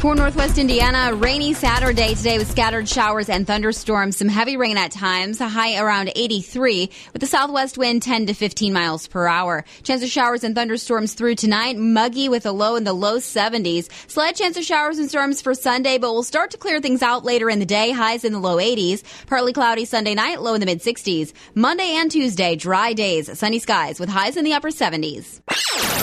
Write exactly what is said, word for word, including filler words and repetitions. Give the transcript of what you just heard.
For Northwest Indiana, rainy Saturday today with scattered showers and thunderstorms. Some heavy rain at times, a high around eighty-three with the southwest wind ten to fifteen miles per hour. Chance of showers and thunderstorms through tonight, muggy with a low in the low seventies. Slight chance of showers and storms for Sunday, but we'll start to clear things out later in the day, highs in the low eighties. Partly cloudy Sunday night, low in the mid sixties. Monday and Tuesday, dry days, sunny skies with highs in the upper seventies.